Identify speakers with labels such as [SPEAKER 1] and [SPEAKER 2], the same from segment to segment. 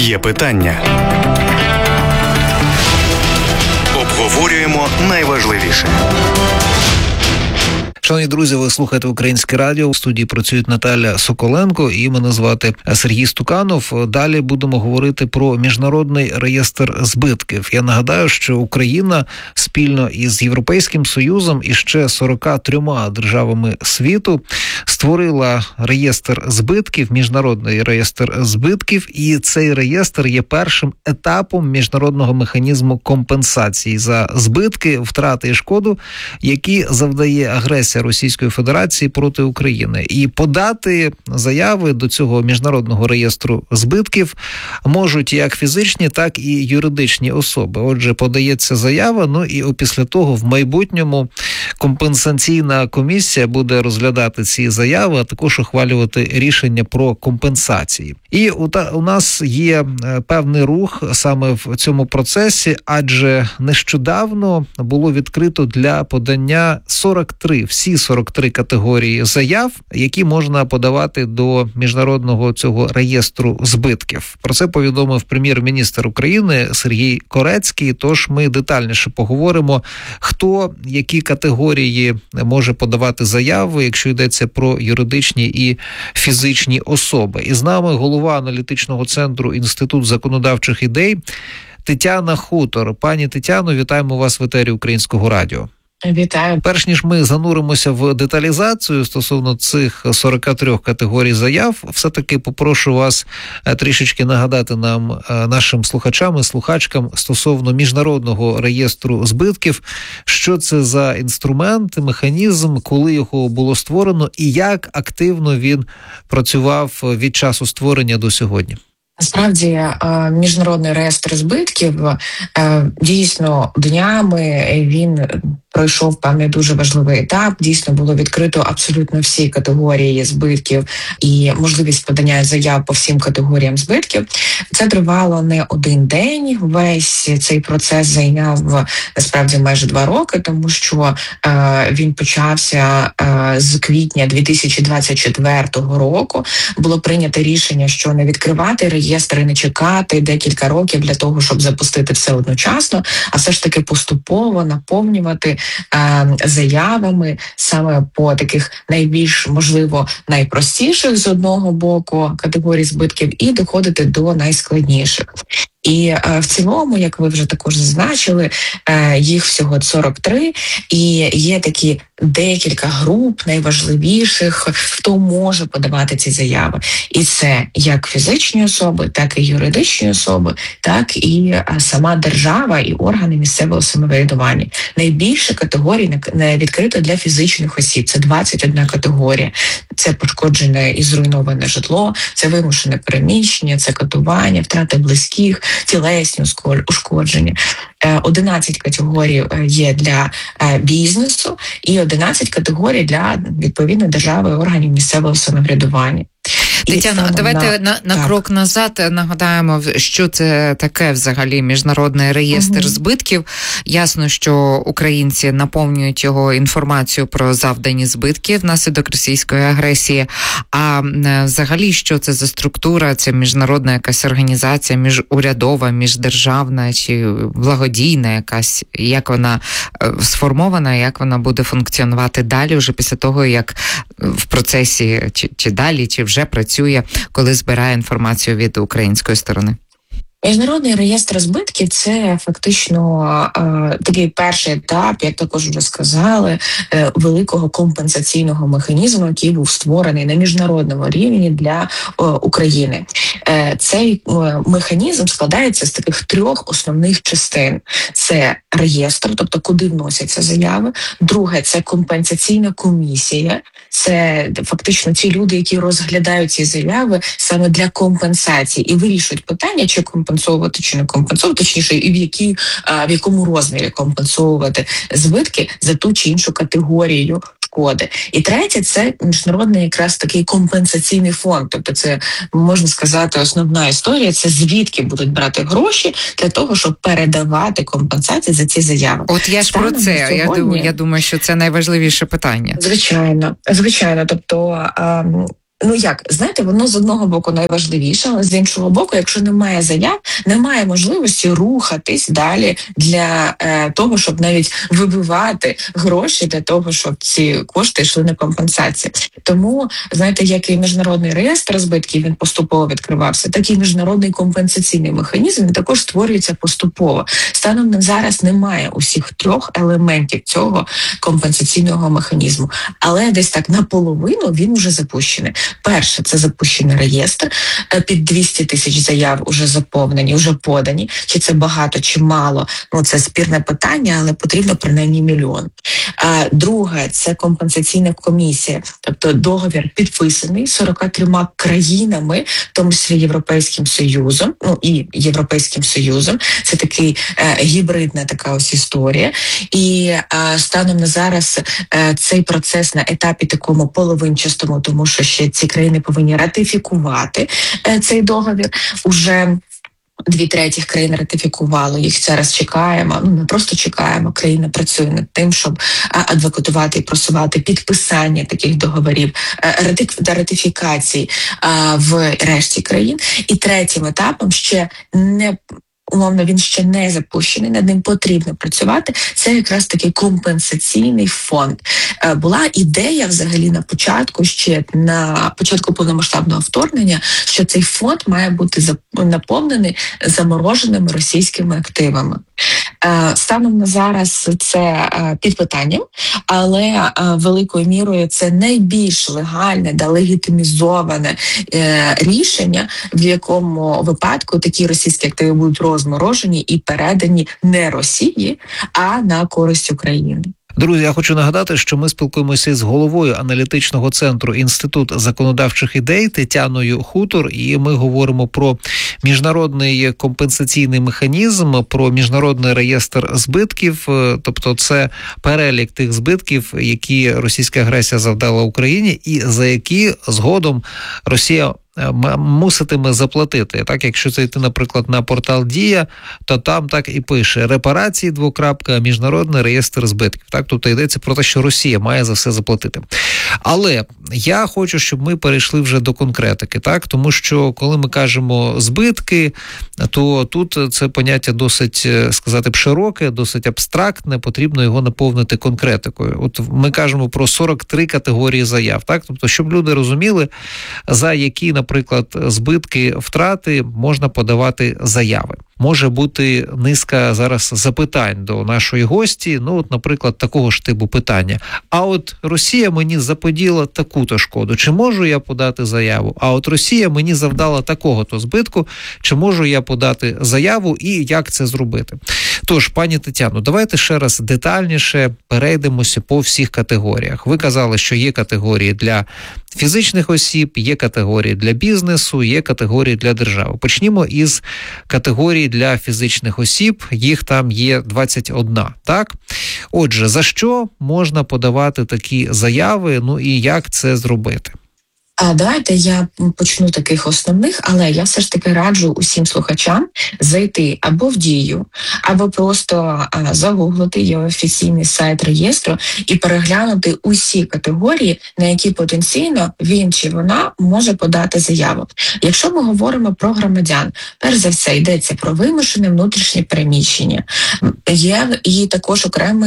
[SPEAKER 1] Є питання. Обговорюємо найважливіше.
[SPEAKER 2] Шановні друзі, ви слухаєте Українське радіо. У студії працюють Наталя Соколенко і мене звати Сергій Стуканов. Далі будемо говорити про міжнародний реєстр збитків. Я нагадаю, що Україна спільно із Європейським Союзом і ще 43 державами світу створила реєстр збитків, міжнародний реєстр збитків, і цей реєстр є першим етапом міжнародного механізму компенсації за збитки, втрати і шкоду, які завдає агресія Російської Федерації проти України. І подати заяви до цього міжнародного реєстру збитків можуть як фізичні, так і юридичні особи. Отже, подається заява, і опісля того в майбутньому компенсаційна комісія буде розглядати ці заяви, а також ухвалювати рішення про компенсації. І у нас є певний рух саме в цьому процесі, адже нещодавно було відкрито для подання всі 43 категорії заяв, які можна подавати до міжнародного цього реєстру збитків. Про це повідомив прем'єр-міністр України Сергій Корецький, тож ми детальніше поговоримо, хто, які категорії може подавати заяви, якщо йдеться про юридичні і фізичні особи. І з нами голова аналітичного центру Інститут законодавчих ідей Тетяна Хутор. Пані Тетяно, вітаємо вас в етері Українського радіо.
[SPEAKER 3] Вітаю.
[SPEAKER 2] Перш ніж ми зануримося в деталізацію стосовно цих 43 категорій заяв, все-таки попрошу вас трішечки нагадати нам, нашим слухачам і слухачкам, стосовно міжнародного реєстру збитків, що це за інструмент, механізм, коли його було створено і як активно він працював від часу створення до сьогодні.
[SPEAKER 3] Насправді, міжнародний реєстр збитків дійсно днями він пройшов певний дуже важливий етап. Дійсно було відкрито абсолютно всі категорії збитків і можливість подання заяв по всім категоріям збитків. Це тривало не один день. Весь цей процес зайняв насправді майже 2 роки, тому що він почався з квітня 2024 року. Було прийнято рішення, що не відкривати реєстр і не чекати декілька років для того, щоб запустити все одночасно, а все ж таки поступово наповнювати заявами саме по таких найбільш, можливо, найпростіших з одного боку категорій збитків і доходити до найскладніших. І в цілому, як ви вже також зазначили, їх всього 43, і є такі декілька груп найважливіших, хто може подавати ці заяви. І це як фізичні особи, так і юридичні особи, так і сама держава і органи місцевого самоврядування. Найбільше категорій не відкрито для фізичних осіб. Це 21 категорія. Це пошкоджене і зруйноване житло, це вимушене переміщення, це катування, втрати близьких, тілесні ушкодження. 11 категорій є для бізнесу і 11 категорій для, відповідно, держави і органів місцевого самоврядування.
[SPEAKER 4] Тетяно, давайте на крок назад нагадаємо, що це таке взагалі міжнародний реєстр збитків. Ясно, що українці наповнюють його інформацією про завдані збитки внаслідок російської агресії. А взагалі, що це за структура? Це міжнародна якась організація, міжурядова, міждержавна чи благодійна якась? Як вона сформована, як вона буде функціонувати далі, вже після того, як в процесі чи далі, чи вже працює, коли збирає інформацію від української сторони?
[SPEAKER 3] Міжнародний реєстр збитків – це фактично такий перший етап, як також вже сказали, великого компенсаційного механізму, який був створений на міжнародному рівні для України. Цей механізм складається з таких 3 основних частин. Це реєстр, тобто куди вносяться заяви. Друге – це компенсаційна комісія. Це фактично ті люди, які розглядають ці заяви саме для компенсації і вирішують питання, чи компенсувати, чи не компенсувати, точніше, і в якому розмірі компенсовувати збитки за ту чи іншу категорію шкоди. І третє – це міжнародний якраз такий компенсаційний фонд. Тобто це, можна сказати, основна історія – це звідки будуть брати гроші для того, щоб передавати компенсації за ці заяви.
[SPEAKER 4] От я ж про це. Я думаю, що це найважливіше питання.
[SPEAKER 3] Звичайно. Тобто знаєте, воно з одного боку найважливіше, але з іншого боку, якщо немає заяв, немає можливості рухатись далі для того, щоб навіть вибивати гроші для того, щоб ці кошти йшли на компенсацію. Тому, знаєте, як і міжнародний реєстр збитків, він поступово відкривався, так і міжнародний компенсаційний механізм, він також створюється поступово. Станом на зараз немає усіх трьох елементів цього компенсаційного механізму, але десь так наполовину він уже запущений. Перше, це запущений реєстр, під 200 тисяч заяв уже заповнені, вже подані. Чи це багато, чи мало? Це спірне питання, але потрібно принаймні 1 мільйон. Друге, це компенсаційна комісія, тобто договір підписаний 43 країнами, в тому числі Європейським Союзом, і Європейським Союзом. Це такий гібридна така ось історія. І станом на зараз цей процес на етапі такому половинчастому, тому що ще ці країни повинні ратифікувати цей договір. Уже 2/3 країн ратифікувало, їх зараз чекаємо. Не просто чекаємо, країна працює над тим, щоб адвокатувати і просувати підписання таких договорів та ратифікацій в решті країн. І третім етапом ще він ще не запущений, над ним потрібно працювати. Це якраз такий компенсаційний фонд. Була ідея взагалі ще на початку повномасштабного вторгнення, що цей фонд має бути наповнений замороженими російськими активами. Станом на зараз це під питанням, але великою мірою це найбільш легальне та легітимізоване рішення, в якому випадку такі російські активи будуть розморожені і передані не Росії, а на користь України.
[SPEAKER 2] Друзі, я хочу нагадати, що ми спілкуємося з головою аналітичного центру Інститут законодавчих ідей Тетяною Хутор, і ми говоримо про міжнародний компенсаційний механізм, про міжнародний реєстр збитків, тобто це перелік тих збитків, які російська агресія завдала Україні, і за які згодом Росія муситиме заплатити. Так, якщо зайти, наприклад, на портал Дія, то там так і пише: репарації, міжнародний реєстр збитків. Так, тобто йдеться про те, що Росія має за все заплатити. Але я хочу, щоб ми перейшли вже до конкретики, так, тому що коли ми кажемо збитки, то тут це поняття досить, сказати б, широке, досить абстрактне, потрібно його наповнити конкретикою. От ми кажемо про 43 категорії заяв, так, тобто, щоб люди розуміли, за які, наприклад, збитки, втрати можна подавати заяви. Може бути низка зараз запитань до нашої гості, наприклад, такого ж типу питання. А от Росія мені заподіла таку-то шкоду, чи можу я подати заяву? А от Росія мені завдала такого-то збитку, чи можу я подати заяву і як це зробити? Тож, пані Тетяно, давайте ще раз детальніше перейдемося по всіх категоріях. Ви казали, що є категорії для фізичних осіб, є категорії для бізнесу, є категорії для держави. Почнімо із категорії для фізичних осіб, їх там є 21, так? Отже, за що можна подавати такі заяви, і як це зробити?
[SPEAKER 3] Давайте я почну таких основних, але я все ж таки раджу усім слухачам зайти або в Дію, або просто загуглити його офіційний сайт реєстру і переглянути усі категорії, на які потенційно він чи вона може подати заяву. Якщо ми говоримо про громадян, перш за все йдеться про вимушене внутрішнє переміщення. Є і також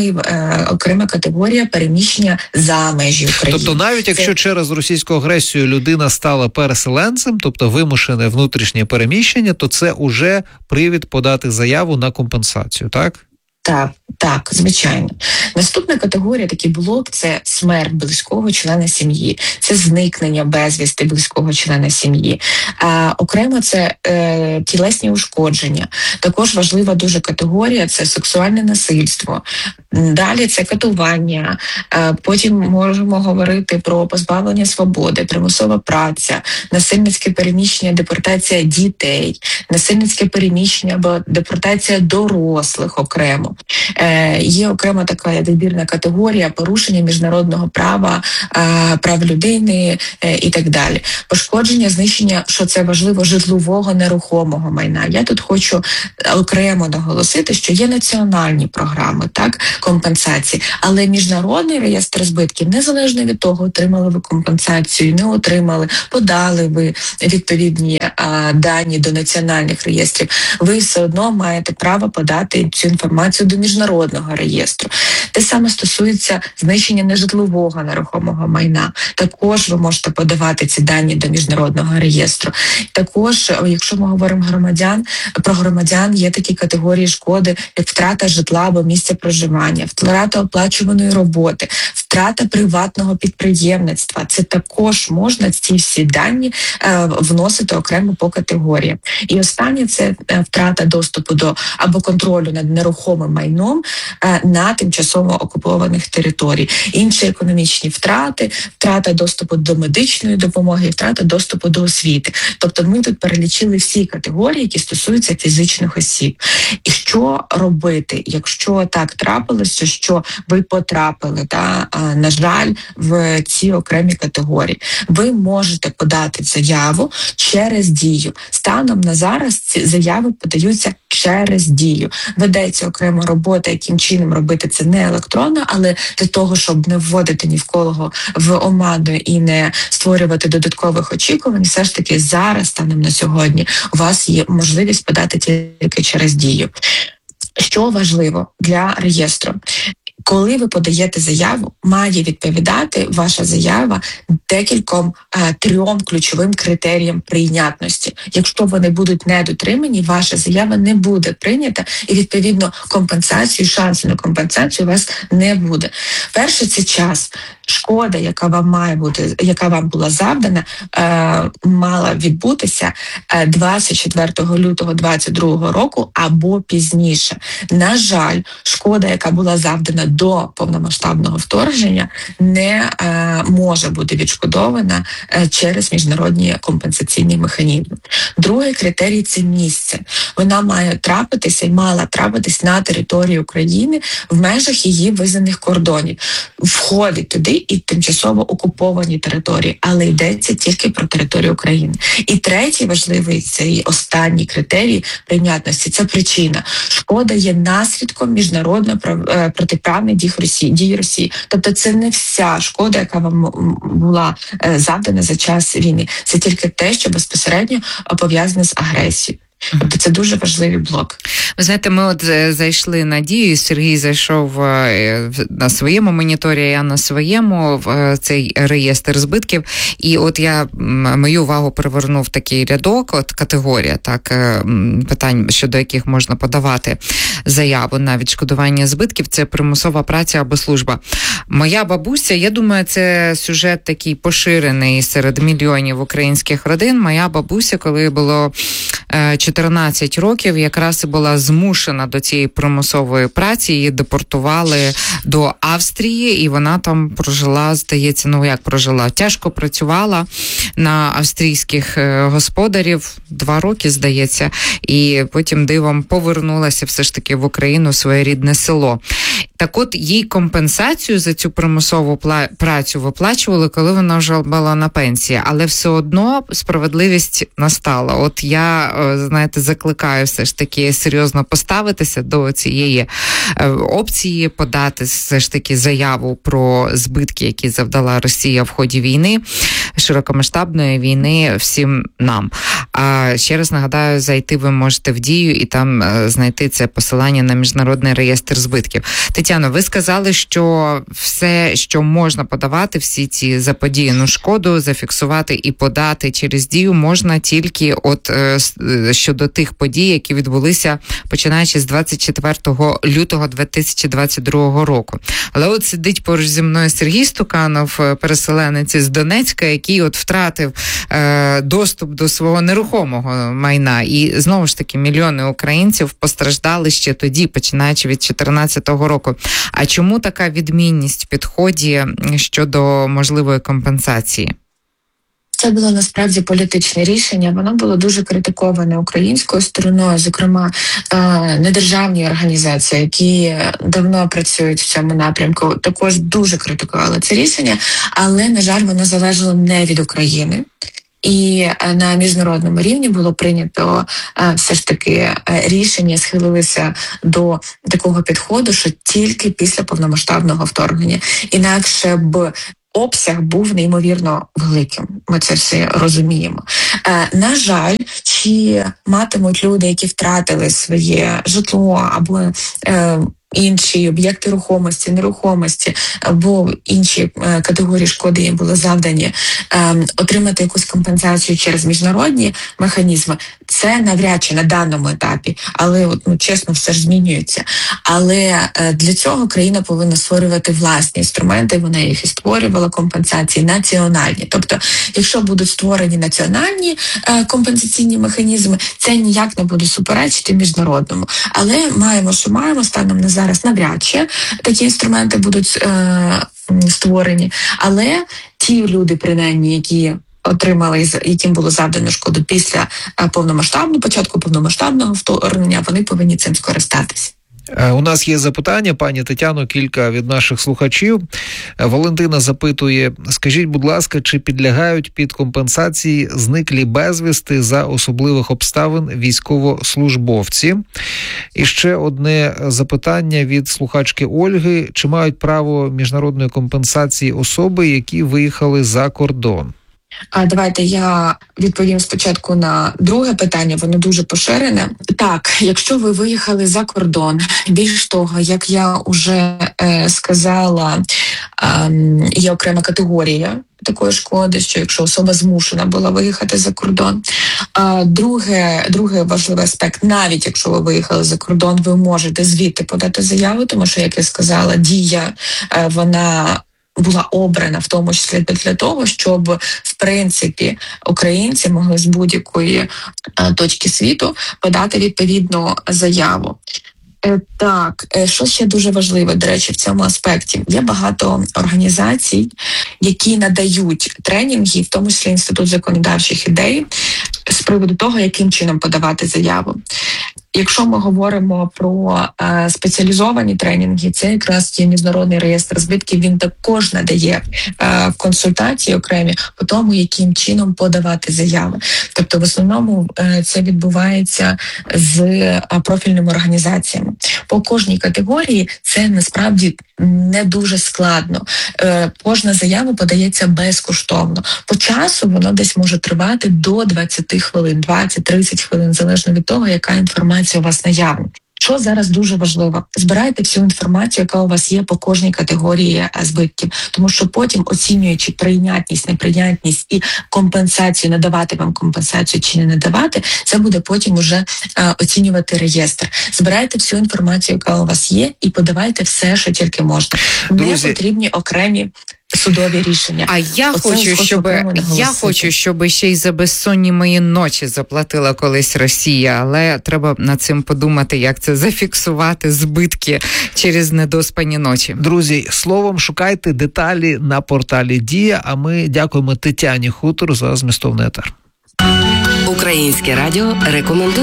[SPEAKER 3] окрема категорія переміщення за межі України.
[SPEAKER 2] Тобто навіть якщо через російську агресію людина стала переселенцем, тобто вимушене внутрішнє переміщення, то це уже привід подати заяву на компенсацію, так?
[SPEAKER 3] Так, звичайно. Наступна категорія, такий блок, це смерть близького члена сім'ї, це зникнення безвісти близького члена сім'ї. Окремо це тілесні ушкодження. Також важлива дуже категорія – це сексуальне насильство. Далі це катування. Потім можемо говорити про позбавлення свободи, примусова праця, насильницьке переміщення, депортація дітей, насильницьке переміщення або депортація дорослих окремо. Є окрема така добірна категорія порушення міжнародного права, прав людини і так далі. Пошкодження, знищення, що це важливо, житлового нерухомого майна. Я тут хочу окремо наголосити, що є національні програми, так, компенсації. Але міжнародний реєстр збитків, незалежно від того, отримали ви компенсацію, не отримали, подали ви відповідні дані до національних реєстрів, ви все одно маєте право подати цю інформацію до міжнародного реєстру. Те саме стосується знищення нежитлового нерухомого майна. Також ви можете подавати ці дані до міжнародного реєстру. Також, якщо ми говоримо про громадян, є такі категорії шкоди, як втрата житла або місця проживання, втрата оплачуваної роботи, втрата приватного підприємництва. Це також можна ці всі дані вносити окремо по категоріям. І останнє – це втрата доступу до або контролю над нерухомим майном на тимчасово окупованих територій. Інші економічні втрати, втрата доступу до медичної допомоги, втрата доступу до освіти. Тобто ми тут перелічили всі категорії, які стосуються фізичних осіб. І що робити, якщо так трапилося, що ви потрапили, на жаль, в ці окремі категорії? Ви можете подати заяву через Дію. Станом на зараз ці заяви подаються через Дію. Ведеться окрема робота, яким чином робити це не електронно, але для того, щоб не вводити ні в кого в оману і не створювати додаткових очікувань, все ж таки зараз, станом на сьогодні, у вас є можливість подати тільки через Дію. Що важливо для реєстру? Коли ви подаєте заяву, має відповідати ваша заява трьом ключовим критеріям прийнятності. Якщо вони будуть недотримані, ваша заява не буде прийнята і, відповідно, шансу на компенсацію у вас не буде. Перше – це час. Шкода, яка вам була завдана, мала відбутися 24 лютого 2022 року або пізніше. На жаль, шкода, яка була завдана до повномасштабного вторгнення, не може бути відшкодована через міжнародні компенсаційні механізми. Другий критерій – це місце. Вона має трапитися і мала трапитись на території України в межах її визнаних кордонів. Входить туди і тимчасово окуповані території, але йдеться тільки про територію України. І третій важливий, цей останній критерій прийнятності – це причина. Шкода є наслідком міжнародно протиправних дій Росії. Тобто це не вся шкода, яка вам була завдана за час війни. Це тільки те, що безпосередньо пов'язане з агресією. Тобто це дуже важливий блок.
[SPEAKER 4] Ви знаєте, ми зайшли на Дію, Сергій зайшов на своєму моніторі, я на своєму, в цей реєстр збитків, і я мою увагу привернув такий рядок, категорія, питань, щодо яких можна подавати заяву на відшкодування збитків, це примусова праця або служба. Моя бабуся, я думаю, це сюжет такий поширений серед мільйонів українських родин. Моя бабуся, коли було 14 років, якраз і була змушена до цієї примусової праці, її депортували до Австрії, і вона там прожила, здається, тяжко працювала на австрійських господарів 2 роки, здається, і потім дивом повернулася все ж таки в Україну, в своє рідне село. Так от, їй компенсацію за цю примусову працю виплачували, коли вона вже була на пенсії, але все одно справедливість настала. Я, закликаю все ж таки серйозно поставитися до цієї опції, подати все ж таки заяву про збитки, які завдала Росія в ході війни, широкомасштабної війни всім нам. А ще раз нагадаю, зайти ви можете в Дію і там знайти це посилання на міжнародний реєстр збитків. Тетяно, ви сказали, що все, що можна подавати, всі ці заподіяну шкоду, зафіксувати і подати через Дію можна тільки щодо тих подій, які відбулися починаючи з 24 лютого 2022 року. Але сидить поруч зі мною Сергій Стуканов, переселенець з Донецька, який втратив доступ до свого нерухомого майна. І знову ж таки мільйони українців постраждали ще тоді, починаючи від 2014 року. А чому така відмінність в підході щодо можливої компенсації?
[SPEAKER 3] Це було насправді політичне рішення. Воно було дуже критиковане українською стороною, зокрема недержавні організації, які давно працюють в цьому напрямку, також дуже критикували це рішення, але, на жаль, воно залежало не від України. І на міжнародному рівні було прийнято все ж таки рішення, схилилися до такого підходу, що тільки після повномасштабного вторгнення. Інакше б обсяг був неймовірно великим. Ми це все розуміємо. На жаль, чи матимуть люди, які втратили своє житло або інші об'єкти рухомості, нерухомості або інші категорії шкоди їм були завдані, отримати якусь компенсацію через міжнародні механізми, це навряд чи на даному етапі, але чесно, все ж змінюється. Але для цього країна повинна створювати власні інструменти, вона їх і створювала, компенсації національні. Тобто, якщо будуть створені національні компенсаційні механізми, це ніяк не буде суперечити міжнародному. Але маємо, що маємо, станом на зараз навряд чи такі інструменти будуть створені. Але ті люди, принаймні, які отримали, яким було завдано шкоду після початку повномасштабного вторгнення, вони повинні цим скористатися.
[SPEAKER 2] У нас є запитання, пані Тетяно, кілька від наших слухачів. Валентина запитує, скажіть, будь ласка, чи підлягають під компенсації зниклі безвісти за особливих обставин військовослужбовці? І ще одне запитання від слухачки Ольги. Чи мають право міжнародної компенсації особи, які виїхали за кордон?
[SPEAKER 3] Давайте я відповім спочатку на друге питання, воно дуже поширене. Так, якщо ви виїхали за кордон, більш того, як я вже сказала, є окрема категорія такої шкоди, що якщо особа змушена була виїхати за кордон. Другий важливий аспект, навіть якщо ви виїхали за кордон, ви можете звідти подати заяву, тому що, як я сказала, дія, вона була обрана в тому числі для того, щоб, в принципі, українці могли з будь-якої точки світу подати відповідну заяву. Так, що ще дуже важливе, до речі, в цьому аспекті. Є багато організацій, які надають тренінги, в тому числі Інститут законодавчих ідей, з приводу того, яким чином подавати заяву. Якщо ми говоримо про спеціалізовані тренінги, це якраз є міжнародний реєстр збитків, він також надає консультації окремі по тому, яким чином подавати заяви. Тобто в основному це відбувається з профільними організаціями. По кожній категорії це насправді не дуже складно. Кожна заява подається безкоштовно. По часу воно десь може тривати до 20 хвилин, 20-30 хвилин, залежно від того, яка інформація у вас наявна. Що зараз дуже важливо? Збирайте всю інформацію, яка у вас є по кожній категорії збитків, тому що потім, оцінюючи прийнятність, неприйнятність і компенсацію, надавати вам компенсацію чи не надавати, це буде потім уже оцінювати реєстр. Збирайте всю інформацію, яка у вас є, і подавайте все, що тільки можна.
[SPEAKER 2] Друзі,
[SPEAKER 3] не потрібні окремі судові рішення.
[SPEAKER 4] А я хочу, щоб ще й за безсонні мої ночі заплатила колись Росія, але треба над цим подумати, як це зафіксувати збитки через недоспані ночі.
[SPEAKER 2] Друзі, словом, шукайте деталі на порталі Дія, а ми дякуємо Тетяні Хутор за змістовний етер.
[SPEAKER 1] Українське радіо рекомендує.